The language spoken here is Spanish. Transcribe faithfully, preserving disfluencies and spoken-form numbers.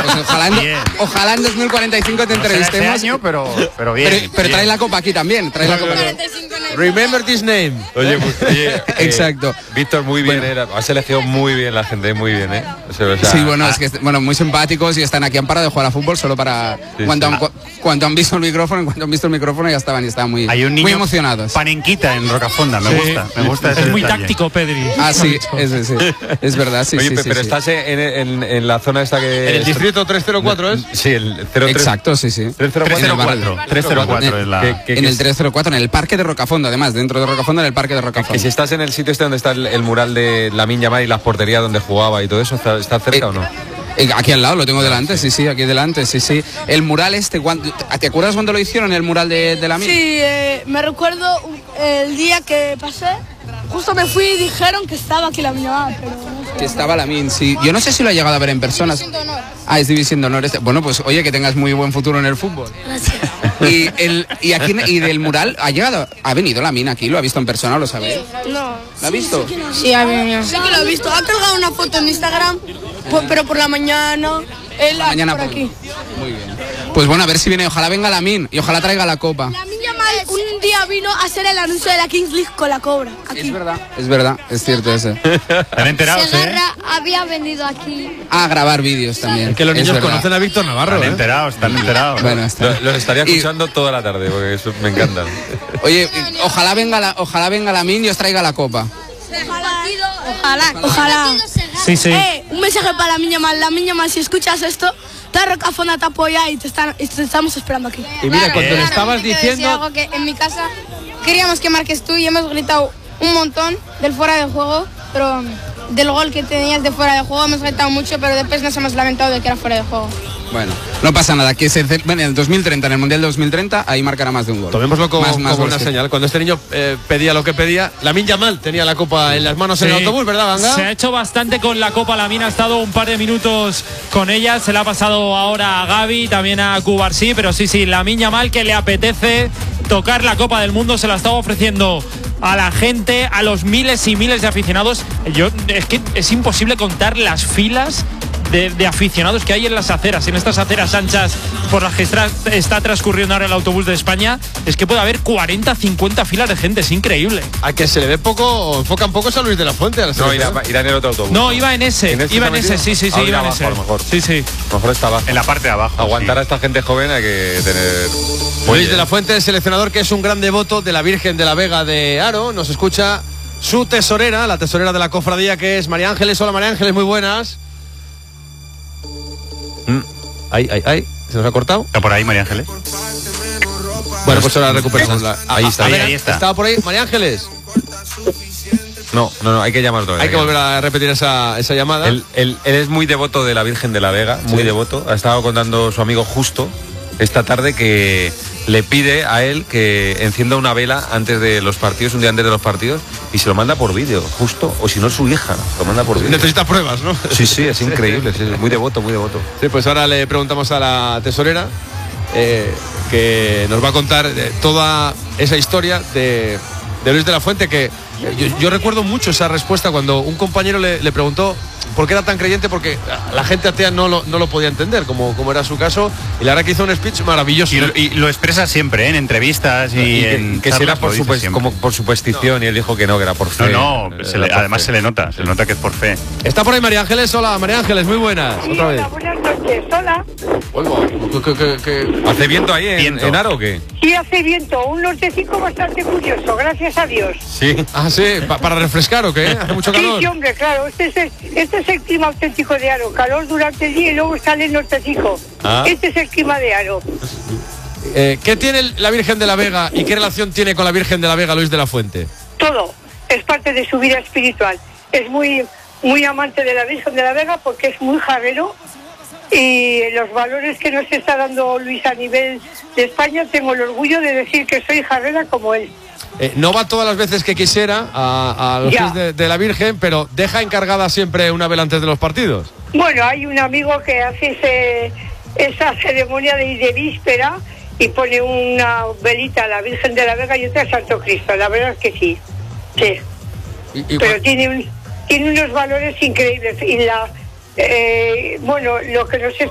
pues ojalá, en, ojalá en dos mil cuarenta y cinco te no entrevistemos. Este año, pero, pero bien. Pero, pero bien. trae la copa aquí también. Trae la copa aquí. Remember this name. Oye, pues, oye, eh, exacto. Víctor, muy bien, bueno. eh, ha seleccionado muy bien la gente, muy bien, ¿eh? O sea, o sea, sí, bueno, ah, es que bueno, muy simpáticos y están aquí, han parado de jugar a fútbol solo para sí, cuando, sí. Han, cuando han visto el micrófono, en cuanto han visto el micrófono ya estaban y estaban muy, Hay un niño muy emocionados. Panenquita en Rocafonda, me sí. gusta, me gusta ese Es muy detalle. táctico, Pedri. Ah, sí, es, es, es verdad, sí, Oye, sí, pero sí, estás sí. En, en, en la zona esta que... ¿En el distrito trescientos cuatro es? Sí, el cero tres. Exacto, sí, sí. trescientos cuatro. trescientos cuatro es la... Que, que, en el trescientos cuatro, en el parque de Rocafonda, además, dentro de Rocafonda, en el parque de Rocafonda. Que si estás en el sitio este donde está el, el mural de Lamine Yamal y las porterías donde jugaba y todo eso, ¿está, está cerca eh, o no? Eh, aquí al lado, lo tengo delante, sí, sí, aquí delante, sí, sí. El mural este, ¿te acuerdas cuando lo hicieron, el mural de, de Lamine? Sí, eh, me recuerdo el día que pasé, justo me fui y dijeron que estaba aquí Lamine Yamal, pero no sé. Que estaba Lamine, sí. Yo no sé si lo ha llegado a ver en persona. Ah, es División de Honor. Bueno, pues oye, que tengas muy buen futuro en el fútbol. Gracias. Y, el, y aquí y del mural, ¿ha llegado? ¿Ha venido Lamine aquí? ¿Lo ha visto en persona? ¿Lo sabéis? No. ¿Lo ha visto? Sí, sí, sí, ha venido. Sí que lo he visto. Ha colgado una foto en Instagram, por, pero por la mañana, él la mañana por, por aquí. Muy bien. Pues bueno, a ver si viene. Ojalá venga Lamine y ojalá traiga la copa. Lamine Yamal un día vino a hacer el anuncio de la Kings League con la Cobra. Aquí. Es verdad, es verdad, es cierto ese. ¿Están enterados, eh? había venido aquí a grabar vídeos también. Es que los niños conocen a Víctor Navarro. Están ¿eh? enterados, están enterados. Bueno, está. Los, los estaría escuchando y... toda la tarde, porque eso me encantan. Oye, ojalá venga la, ojalá venga Lamine y os traiga la copa. Ojalá, ojalá. ojalá. Sí, sí. Eh, un mensaje para Lamine Yamal. Lamine Yamal, si escuchas esto, toda Rocafonda te apoya y te, están, y te estamos esperando aquí. Y mira, claro, cuando claro, le estabas te quiero diciendo... decir algo que en mi casa queríamos que marques tú y hemos gritado un montón del fuera de juego, pero del gol que tenías de fuera de juego hemos gritado mucho, pero después nos hemos lamentado de que era fuera de juego. Bueno, no pasa nada, que se, en el dos mil treinta, en el Mundial de dos mil treinta, ahí marcará más de un gol. Tomémoslo como, más, más como una que... señal. Cuando este niño eh, pedía lo que pedía, Lamine Yamal tenía la copa en las manos sí. en el autobús, ¿verdad, Ganga? Se ha hecho bastante con la copa. Lamine ha estado un par de minutos con ella. Se la ha pasado ahora a Gavi, también a Cubarsí, pero sí, sí, Lamine Yamal, que le apetece tocar la Copa del Mundo, se la estaba ofreciendo a la gente, a los miles y miles de aficionados. Yo, es que es imposible contar las filas De, de aficionados que hay en las aceras, en estas aceras anchas por las que está, está transcurriendo ahora el autobús de España. Es que puede haber cuarenta, cincuenta filas de gente, es increíble. A que se le ve poco, o enfocan poco a Luis de la Fuente. A la no, irá, irá en el otro autobús. No, iba en ese, ¿En ese iba en ese, sí, sí, sí, iba en abajo, ese. A lo mejor. Sí, sí. A lo mejor está abajo. En la parte de abajo. Aguantar sí. a esta gente joven hay que tener... Luis de la Fuente, seleccionador que es un gran devoto de la Virgen de la Vega de Haro. Nos escucha su tesorera, la tesorera de la cofradía, que es María Ángeles. Hola, María Ángeles, muy buenas. Mm. Ay, ay, ay, se nos ha cortado. ¿Está por ahí, María Ángeles? Bueno, pues ahora recuperamos la... Ahí está, a ahí, ver, ahí está. ¿Estaba por ahí, María Ángeles? No, no, no, hay que llamar otra vez. Hay que volver a repetir esa, esa llamada. Él, él, él es muy devoto de la Virgen de la Vega, muy sí. devoto. Ha estado contando su amigo Justo esta tarde que le pide a él que encienda una vela antes de los partidos, un día antes de los partidos, y se lo manda por vídeo, Justo, o si no su hija, lo manda por vídeo. Necesita pruebas, ¿no? Sí, sí, es increíble, sí, muy devoto, muy devoto. Sí, pues ahora le preguntamos a la tesorera eh, que nos va a contar eh, toda esa historia de, de Luis de la Fuente, que eh, yo, yo recuerdo mucho esa respuesta cuando un compañero le, le preguntó por qué era tan creyente, porque la gente atea no lo, no lo podía entender, como, como era su caso, y la verdad que hizo un speech maravilloso. Y lo, y lo expresa siempre, ¿eh? En entrevistas y, y en que, que será por, su, como por superstición, no. Y él dijo que no, que era por fe. No, no, se le, además fe. se le nota, se le nota que es por fe. Está por ahí María Ángeles. Hola, María Ángeles, muy buenas. Sí, otra hola, vez. buenas noches, hola. ¿Qué, qué, qué? ¿Hace viento ahí en, viento. en Haro o qué? Sí, hace viento, un nortecico bastante curioso, gracias a Dios. Sí. Ah, sí, ¿Pa para refrescar o qué? ¿Hace mucho calor? Sí, sí, hombre, claro, este es el, este es el clima auténtico de Haro, calor durante el día y luego sale el nortecico. Ah. Este es el clima de Haro. Eh, ¿Qué tiene la Virgen de la Vega y qué relación tiene con la Virgen de la Vega Luis de la Fuente? Todo, es parte de su vida espiritual. Es muy, muy amante de la Virgen de la Vega porque es muy jarrero. Y los valores que nos está dando Luis a nivel de España, tengo el orgullo de decir que soy jarrera como él. Eh, no va todas las veces que quisiera a, a los pies de, de la Virgen, pero deja encargada siempre una vela antes de los partidos. Bueno, hay un amigo que hace ese, esa ceremonia de, de víspera y pone una velita a la Virgen de la Vega y otra a Santo Cristo. La verdad es que sí, sí. Y, y pero tiene, un, tiene unos valores increíbles y la... Eh, bueno, lo que nos